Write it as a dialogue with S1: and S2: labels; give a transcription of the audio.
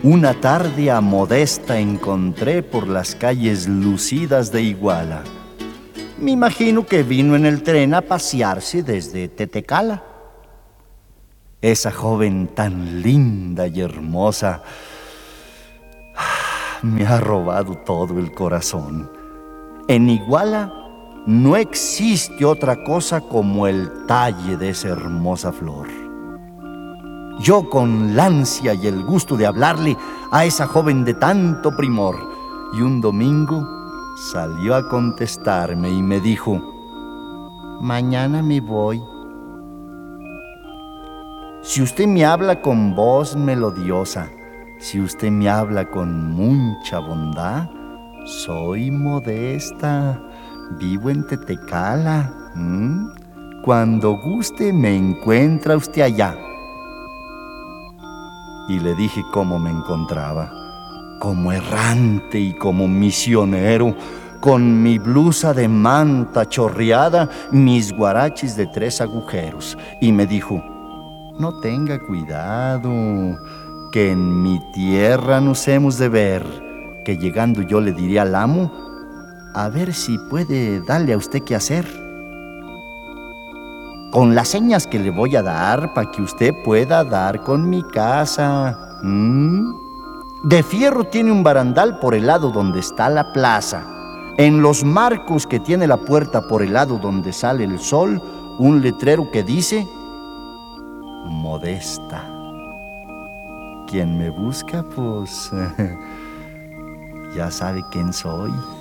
S1: Una tarde a Modesta encontré por las calles lucidas de Iguala. Me imagino que vino en el tren a pasearse desde Tetecala. Esa joven tan linda y hermosa me ha robado todo el corazón. En Iguala no existe otra cosa como el talle de esa hermosa flor. Yo con la ansia y el gusto de hablarle a esa joven de tanto primor, y un domingo salió a contestarme y me dijo: mañana me voy. Si usted me habla con voz melodiosa, si usted me habla con mucha bondad, soy Modesta, vivo en Tetecala. Cuando guste me encuentra usted allá. Y le dije cómo me encontraba, como errante y como misionero, con mi blusa de manta chorreada, mis guaraches de 3 agujeros. Y me dijo: no tenga cuidado, que en mi tierra nos hemos de ver, que llegando yo le diré al amo, a ver si puede darle a usted qué hacer. Con las señas que le voy a dar para que usted pueda dar con mi casa. De fierro tiene un barandal por el lado donde está la plaza. En los marcos que tiene la puerta por el lado donde sale el sol, un letrero que dice: Modesta. Quien me busca, pues ya sabe quién soy.